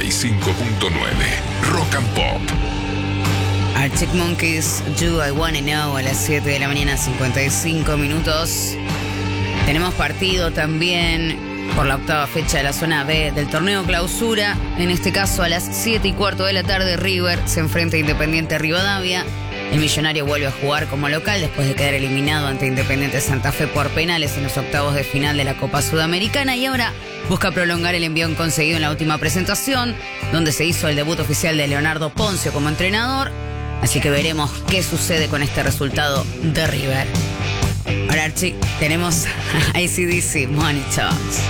95.9 Rock and Pop. Arctic Monkeys, Do I Wanna Know, a las 7 de la mañana, 55 minutos. Tenemos partido también por la octava fecha de la zona B del torneo clausura. En este caso, a las 7:15 de la tarde, River se enfrenta a Independiente Rivadavia. El Millonario vuelve a jugar como local después de quedar eliminado ante Independiente Santa Fe por penales en los octavos de final de la Copa Sudamericana, y ahora busca prolongar el envión conseguido en la última presentación, donde se hizo el debut oficial de Leonardo Poncio como entrenador. Así que veremos qué sucede con este resultado de River. Ahora, Archie, tenemos a AC/DC Money Talks.